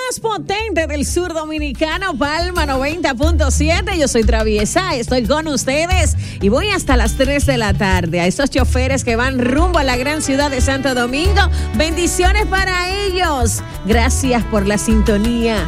más potente del sur dominicano, Palma 90.7. Yo soy Traviesa, estoy con ustedes y voy hasta las 3 de la tarde. A esos choferes que van rumbo a la gran ciudad de Santo Domingo, bendiciones para ellos. Gracias por la sintonía.